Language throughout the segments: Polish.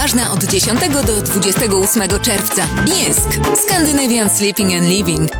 Ważna od 10 do 28 czerwca. JYSK. Scandinavian Sleeping and Living.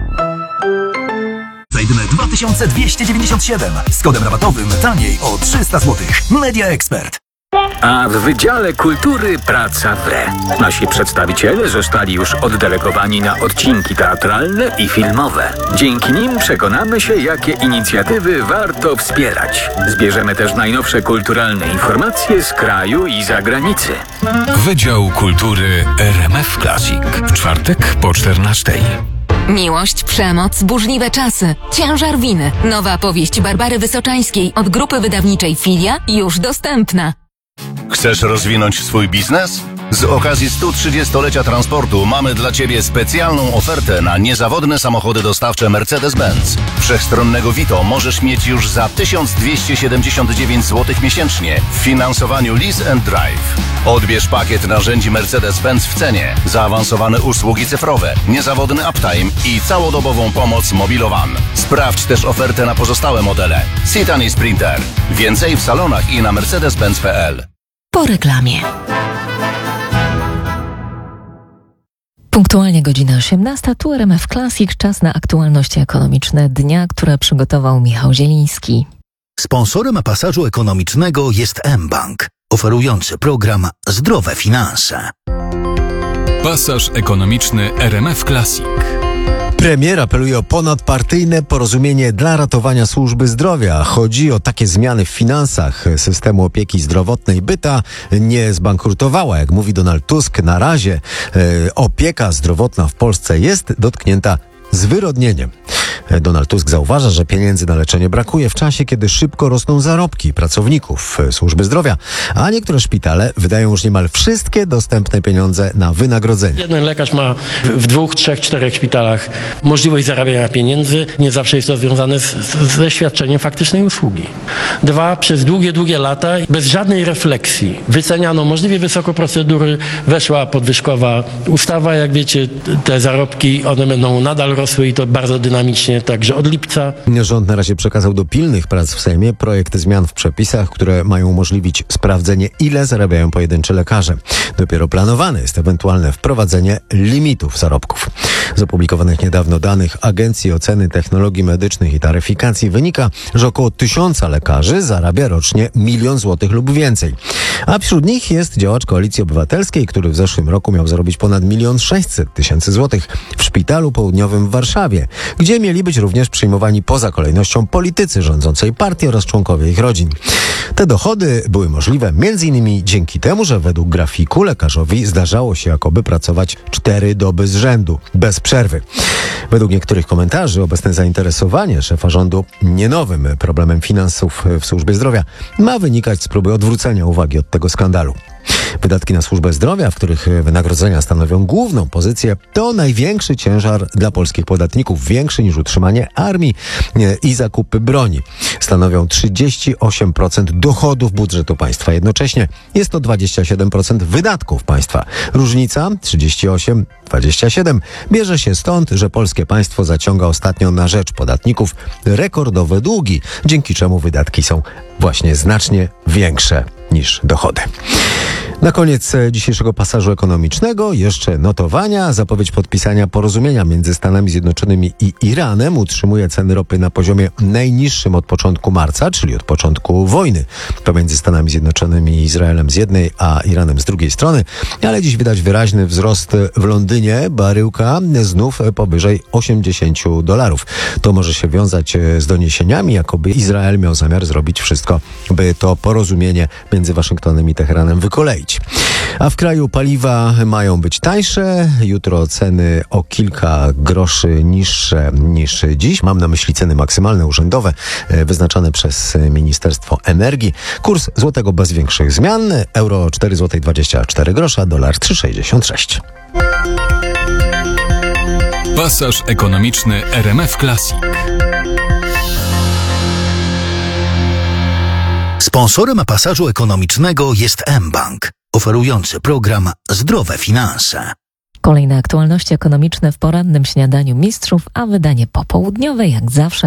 Zajedyne 2297. Z kodem rabatowym taniej o 300 zł. Media Expert. A w Wydziale Kultury praca wre. Nasi przedstawiciele zostali już oddelegowani na odcinki teatralne i filmowe. Dzięki nim przekonamy się, jakie inicjatywy warto wspierać. Zbierzemy też najnowsze kulturalne informacje z kraju i zagranicy. Wydział Kultury RMF Classic. W czwartek po 14:00. Miłość, przemoc, burzliwe czasy, ciężar winy. Nowa powieść Barbary Wysoczańskiej od grupy wydawniczej Filia już dostępna. Chcesz rozwinąć swój biznes? Z okazji 130-lecia transportu mamy dla Ciebie specjalną ofertę na niezawodne samochody dostawcze Mercedes-Benz. Wszechstronnego Vito możesz mieć już za 1279 zł miesięcznie w finansowaniu Lease and Drive. Odbierz pakiet narzędzi Mercedes-Benz w cenie, zaawansowane usługi cyfrowe, niezawodny uptime i całodobową pomoc Mobilowan. Sprawdź też ofertę na pozostałe modele. Citan i Sprinter. Więcej w salonach i na mercedes-benz.pl. Po reklamie. Punktualnie godzina 18, tu RMF Classic, czas na aktualności ekonomiczne dnia, które przygotował Michał Zieliński. Sponsorem pasażu ekonomicznego jest mBank, oferujący program Zdrowe Finanse. Pasaż ekonomiczny RMF Classic. Premier apeluje o ponadpartyjne porozumienie dla ratowania służby zdrowia. Chodzi o takie zmiany w finansach systemu opieki zdrowotnej, by ta nie zbankrutowała. Jak mówi Donald Tusk, na razie opieka zdrowotna w Polsce jest dotknięta zwyrodnieniem. Donald Tusk zauważa, że pieniędzy na leczenie brakuje w czasie, kiedy szybko rosną zarobki pracowników służby zdrowia, a niektóre szpitale wydają już niemal wszystkie dostępne pieniądze na wynagrodzenie. Jeden lekarz ma w 2, 3, 4 szpitalach możliwość zarabiania pieniędzy. Nie zawsze jest to związane ze świadczeniem faktycznej usługi. 2, przez długie lata bez żadnej refleksji wyceniano możliwie wysoko procedury. Weszła podwyżkowa ustawa, jak wiecie, te zarobki, one będą nadal rosły i to bardzo dynamicznie, także od lipca. Rząd na razie przekazał do pilnych prac w Sejmie projekt zmian w przepisach, które mają umożliwić sprawdzenie, ile zarabiają pojedynczy lekarze. Dopiero planowane jest ewentualne wprowadzenie limitów zarobków. Z opublikowanych niedawno danych Agencji Oceny Technologii Medycznych i Taryfikacji wynika, że około 1000 lekarzy zarabia rocznie 1 000 000 złotych lub więcej. A wśród nich jest działacz Koalicji Obywatelskiej, który w zeszłym roku miał zarobić ponad 1 600 000 złotych w Szpitalu Południowym w Warszawie, gdzie mieli być również przyjmowani poza kolejnością politycy rządzącej partii oraz członkowie ich rodzin. Te dochody były możliwe m.in. dzięki temu, że według grafiku lekarzowi zdarzało się jakoby pracować 4 doby z rzędu, bez przerwy. Według niektórych komentarzy obecne zainteresowanie szefa rządu nie nowym problemem finansów w służbie zdrowia ma wynikać z próby odwrócenia uwagi od tego skandalu. Wydatki na służbę zdrowia, w których wynagrodzenia stanowią główną pozycję, to największy ciężar dla polskich podatników, większy niż utrzymanie armii i zakupy broni. Stanowią 38% dochodów budżetu państwa. Jednocześnie jest to 27% wydatków państwa. Różnica 38-27 bierze się stąd, że polskie państwo zaciąga ostatnio na rzecz podatników rekordowe długi, dzięki czemu wydatki są właśnie znacznie większe niż dochody. Na koniec dzisiejszego pasażu ekonomicznego jeszcze notowania. Zapowiedź podpisania porozumienia między Stanami Zjednoczonymi i Iranem utrzymuje ceny ropy na poziomie najniższym od początku marca, czyli od początku wojny pomiędzy Stanami Zjednoczonymi i Izraelem z jednej, a Iranem z drugiej strony. Ale dziś widać wyraźny wzrost w Londynie. Baryłka znów powyżej $80. To może się wiązać z doniesieniami, jakoby Izrael miał zamiar zrobić wszystko, by to porozumienie między Waszyngtonem i Teheranem wykoleić. A w kraju paliwa mają być tańsze. Jutro ceny o kilka groszy niższe niż dziś. Mam na myśli ceny maksymalne urzędowe wyznaczane przez Ministerstwo Energii. Kurs złotego bez większych zmian. Euro 4,24 zł, dolar 3,66. Pasaż ekonomiczny RMF Classic. Sponsorem pasażu ekonomicznego jest mBank, oferujący program Zdrowe Finanse. Kolejne aktualności ekonomiczne w porannym śniadaniu mistrzów, a wydanie popołudniowe jak zawsze